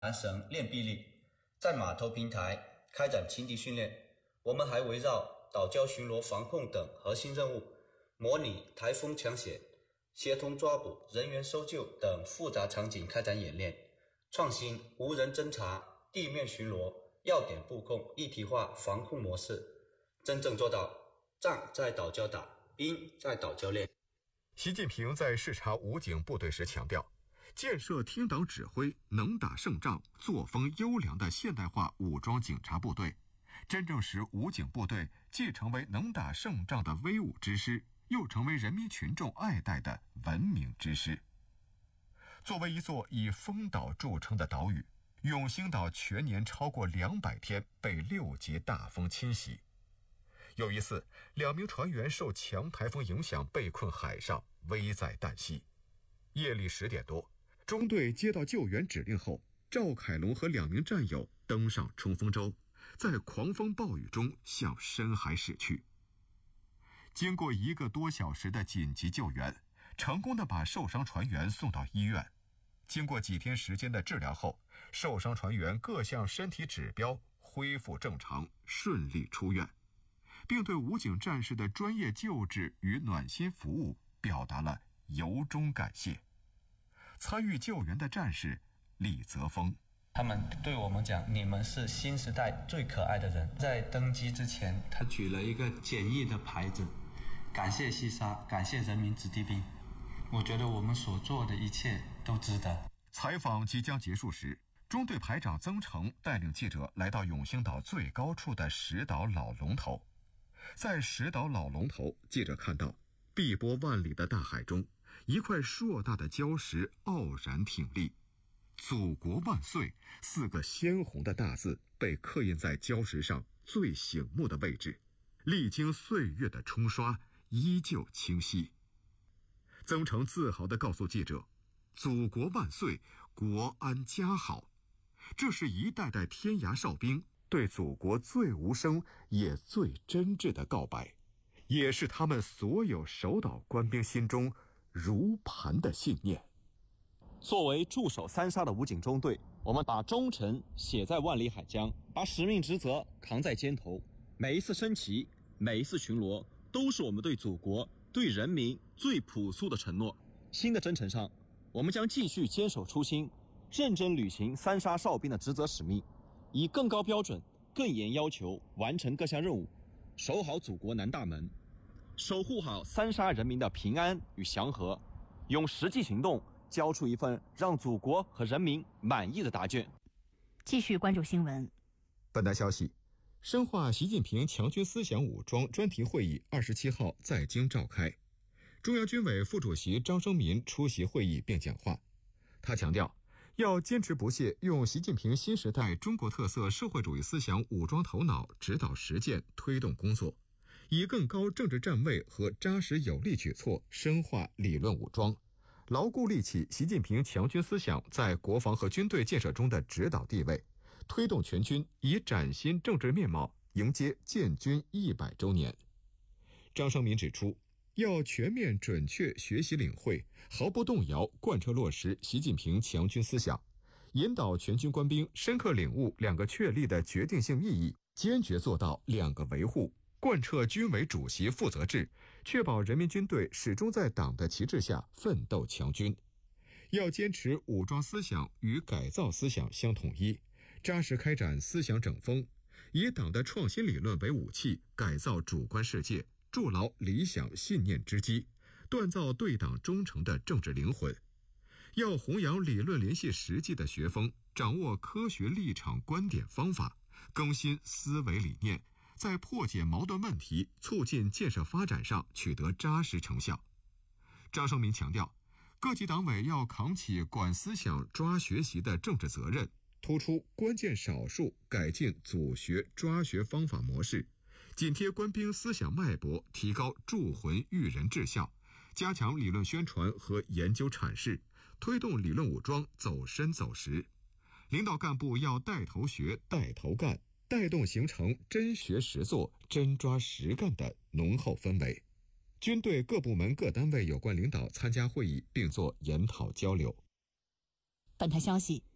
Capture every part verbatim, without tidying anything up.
南省练臂力，在码头平台开展轻地训练。我们还围绕岛礁巡逻防控等核心任务，模拟台风抢险、协同抓捕、人员搜救等复杂场景开展演练，创新无人侦察、地面巡逻、要点布控一体化防控模式，真正做到仗在岛礁打，兵在岛礁练。 习近平在视察武警部队时强调，建设听党指挥、能打胜仗、作风优良的现代化武装警察部队，真正使武警部队既成为能打胜仗的威武之师，又成为人民群众爱戴的文明之师。作为一座以风岛著称的岛屿，永兴岛全年超过两百天被六级大风侵袭。有一次，两名船员受强台风影响被困海上，危在旦夕。夜里十点多，中队接到救援指令后，赵凯龙和两名战友登上冲锋舟，在狂风暴雨中向深海驶去。经过一个多小时的紧急救援，成功地把受伤船员送到医院。经过几天时间的治疗后，受伤船员各项身体指标恢复正常，顺利出院，并对武警战士的专业救治与暖心服务表达了由衷感谢。参与救援的战士李泽峰， 他们对我们讲，你们是新时代最可爱的人。在登机之前，他举了一个简易的牌子，感谢西沙，感谢人民子弟兵。我觉得我们所做的一切都值得。 采访即将结束时，中队排长曾成带领记者来到永兴岛最高处的石岛老龙头。在石岛老龙头，记者看到碧波万里的大海中，一块硕大的礁石傲然挺立，祖国万岁四个鲜红的大字被刻印在礁石上最醒目的位置，历经岁月的冲刷，依旧清晰。曾成自豪地告诉记者，祖国万岁，国安家好。这是一代代天涯哨兵对祖国最无声也最真挚的告白，也是他们所有守岛官兵心中如磐的信念。 作为驻守三沙的武警中队，我们把忠诚写在万里海疆，把使命职责扛在肩头。每一次升旗，每一次巡逻，都是我们对祖国、对人民最朴素的承诺。新的征程上，我们将继续坚守初心，认真履行三沙哨兵的职责使命，以更高标准、更严要求完成各项任务，守好祖国南大门，守护好三沙人民的平安与祥和，用实际行动交出一份让祖国和人民满意的答卷。 继续关注新闻。 本台消息，深化习近平强军思想武装专题会议二十七号在京召开，中央军委副主席张生民出席会议并讲话。他强调，要坚持不懈用习近平新时代中国特色社会主义思想武装头脑指导实践推动工作，以更高政治站位和扎实有力举措深化理论武装，牢固立起习近平强军思想在国防和军队建设中的指导地位，推动全军以崭新政治面貌迎接建军一百周年。张生民指出，要全面准确学习领会，毫不动摇贯彻落实习近平强军思想，引导全军官兵深刻领悟两个确立的决定性意义，坚决做到两个维护，贯彻军委主席负责制，确保人民军队始终在党的旗帜下奋斗强军。要坚持武装思想与改造思想相统一，扎实开展思想整风，以党的创新理论为武器，改造主观世界，筑牢理想信念之基，锻造对党忠诚的政治灵魂。要弘扬理论联系实际的学风，掌握科学立场观点方法，更新思维理念，在破解矛盾问题、促进建设发展上取得扎实成效。张生民强调，各级党委要扛起管思想、抓学习的政治责任，突出关键少数改进组学抓学方法模式，紧贴官兵思想脉搏，提高铸魂育人治效，加强理论宣传和研究阐释，推动理论武装走深走实。领导干部要带头学、带头干，带动形成真学实做、真抓实干的浓厚氛围。军队各部门各单位有关领导参加会议并做研讨交流。 本台消息，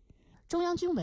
中央军委